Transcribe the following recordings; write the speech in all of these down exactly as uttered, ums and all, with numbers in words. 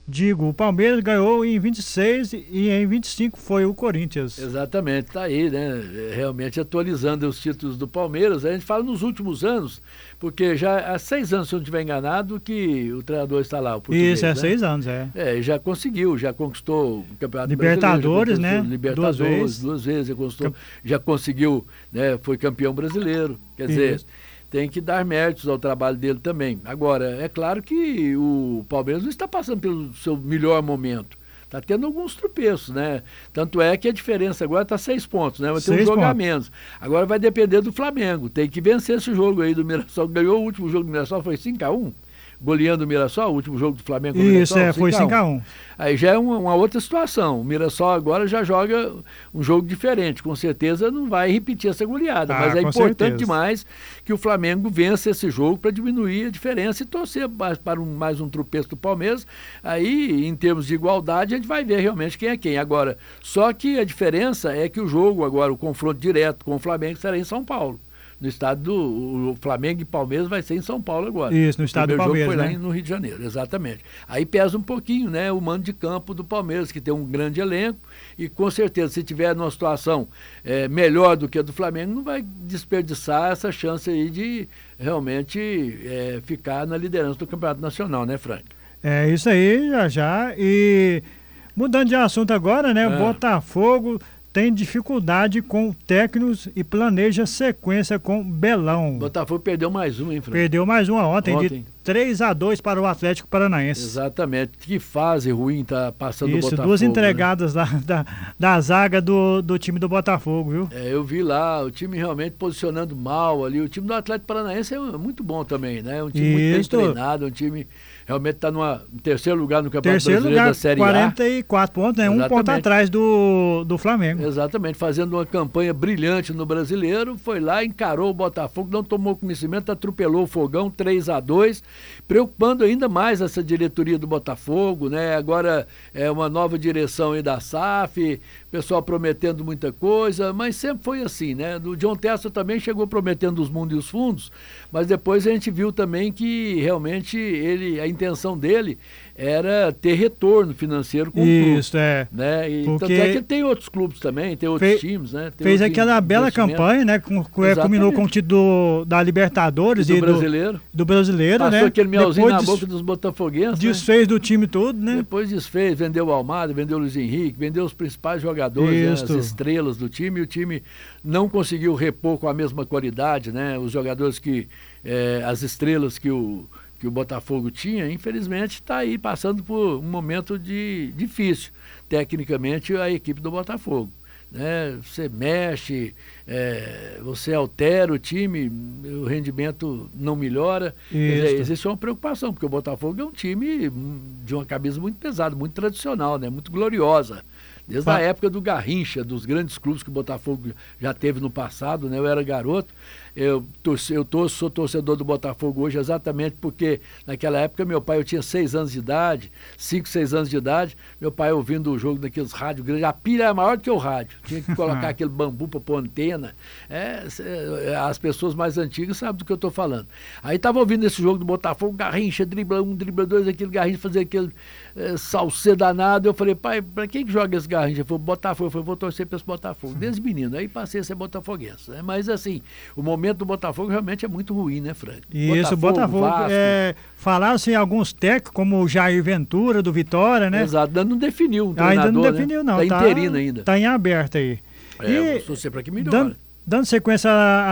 Digo, o Palmeiras ganhou em vinte e seis e em vinte e cinco foi o Corinthians. Exatamente, tá aí, né? Realmente atualizando os títulos do Palmeiras. A gente fala nos últimos anos, porque já há seis anos, se eu não estiver enganado, que o treinador está lá, o português, Isso, é né? seis anos, é. É, já conseguiu, já conquistou o Campeonato Libertadores, Brasileiro, né? Libertadores, Duas vezes. duas vezes, já, conquistou, já conseguiu, né? Foi campeão brasileiro. Quer dizer, Isso. tem que dar méritos ao trabalho dele também. Agora, é claro que o Palmeiras não está passando pelo seu melhor momento. Está tendo alguns tropeços, né? Tanto é que a diferença agora está seis pontos, né? Vai ter um jogo a menos. Agora vai depender do Flamengo. Tem que vencer esse jogo aí do Mirassol. Ganhou o último jogo do Mirassol, foi cinco a um. Goleando o Mirassol, o último jogo do Flamengo com o Isso, Mirassol, é, foi cinco a um. Aí já é uma, uma outra situação. O Mirassol agora já joga um jogo diferente. Com certeza não vai repetir essa goleada. Ah, mas é importante certeza. demais que o Flamengo vença esse jogo para diminuir a diferença e torcer para um, mais um tropeço do Palmeiras. Aí, em termos de igualdade, a gente vai ver realmente quem é quem. Agora, só que a diferença é que o jogo agora, o confronto direto com o Flamengo, será em São Paulo. No estado do o Flamengo e Palmeiras vai ser em São Paulo agora. Isso, no estado do Palmeiras, jogo foi né? lá no Rio de Janeiro, exatamente. Aí pesa um pouquinho, né, o mando de campo do Palmeiras, que tem um grande elenco e com certeza se tiver numa situação é, melhor do que a do Flamengo, não vai desperdiçar essa chance aí de realmente é, ficar na liderança do Campeonato Nacional, né, Frank? É isso aí, já já. E mudando de assunto agora, né, o Ah. Botafogo tem dificuldade com técnicos e planeja sequência com Belão. O Botafogo perdeu mais um, hein, Frank? Perdeu mais uma ontem, Ontem. de três a dois para o Atlético Paranaense. Exatamente. Que fase ruim tá passando o Isso, Botafogo. duas né? entregadas lá da, da zaga do, do time do Botafogo, viu? É, eu vi lá, o time realmente posicionando mal ali. O time do Atlético Paranaense é muito bom também, né? É um time muito bem Isso. treinado, um time realmente está em terceiro lugar no Campeonato Terceiro Brasileiro lugar, da Série quarenta e quatro pontos, né? Um Exatamente. ponto atrás do, do Flamengo. A. Exatamente, fazendo uma campanha brilhante no Brasileiro, foi lá, encarou o Botafogo, não tomou conhecimento, atropelou o Fogão três a dois, preocupando ainda mais essa diretoria do Botafogo, né? Agora é uma nova direção aí da S A F, pessoal prometendo muita coisa, mas sempre foi assim, né? O John Testa também chegou prometendo os mundos e os fundos, mas depois a gente viu também que realmente ele, a intenção dele era ter retorno financeiro com Isso, o clube. Isso, é. Né? E Porque tanto é que tem outros clubes também, tem outros fez, times, né? Tem fez outros aquela bela campanha, né? Com, com, é, combinou com o título da Libertadores e do e brasileiro. Do, do brasileiro, Passou né? aquele melzinho Depois na des, boca dos botafoguenses. Desfez né? do time todo, né? Depois desfez, vendeu o Almada, vendeu o Luiz Henrique, vendeu os principais jogadores, né? As estrelas do time, e o time não conseguiu repor com a mesma qualidade, né? Os jogadores que, é, as estrelas que o que o Botafogo tinha, infelizmente está aí passando por um momento de, difícil, tecnicamente, a equipe do Botafogo. Né? Você mexe, é, você altera o time, o rendimento não melhora. Dizer, existe uma preocupação, porque o Botafogo é um time de uma cabeça muito pesada, muito tradicional, né? Muito gloriosa. Desde a época do Garrincha, dos grandes clubes que o Botafogo já teve no passado, né? Eu era garoto, eu, torce, eu torço, sou torcedor do Botafogo hoje exatamente porque naquela época meu pai, eu tinha seis anos de idade, cinco, seis anos de idade, meu pai ouvindo o jogo daqueles rádios grandes, a pilha é maior do que o rádio, tinha que colocar aquele bambu para pôr antena, é, as pessoas mais antigas sabem do que eu estou falando. Aí estava ouvindo esse jogo do Botafogo, Garrincha, dribla um, dribla dois, aquele Garrincha fazia aquele é, salsê danado, eu falei, pai, para quem que joga esse Garrincha? Garrincha foi Botafogo, eu falei, vou torcer para esse Botafogo, desde menino, aí passei a ser botafoguense, né? Mas assim, o momento do Botafogo realmente é muito ruim, né, Frank? Isso, Botafogo, Botafogo é, falaram assim, alguns técnicos, como o Jair Ventura, do Vitória, né? Exato, ainda não definiu um treinador, ainda não definiu, né? não. Tá, tá interino ainda. Tá em aberto aí. É, e, torcer para que melhore. Dando, dando sequência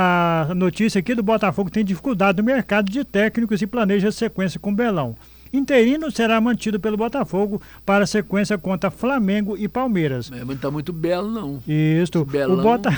à notícia aqui do Botafogo, tem dificuldade no mercado de técnicos e planeja sequência com Belão. Interino será mantido pelo Botafogo para a sequência contra Flamengo e Palmeiras. É, mas não está muito belo, não. Isso. Belão... O, Bota...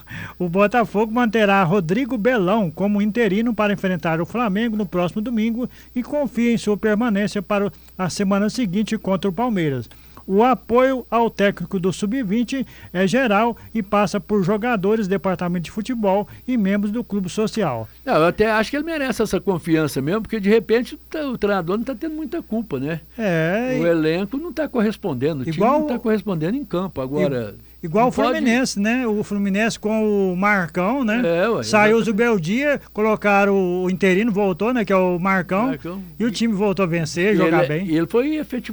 o Botafogo manterá Rodrigo Belão como interino para enfrentar o Flamengo no próximo domingo e confia em sua permanência para a semana seguinte contra o Palmeiras. O apoio ao técnico do sub vinte é geral e passa por jogadores, departamento de futebol e membros do clube social. Não, eu até acho que ele merece essa confiança mesmo, porque de repente o treinador não está tendo muita culpa, né? É. O elenco não está correspondendo, o igual, time não está correspondendo em campo. Agora. Igual o Fluminense, pode... né? O Fluminense com o Marcão, né? É, ué, saiu o Zubeldia, colocaram o interino, voltou, né? Que é o Marcão. Marcão. E o time voltou a vencer, e jogar ele, bem. E ele foi efetivo.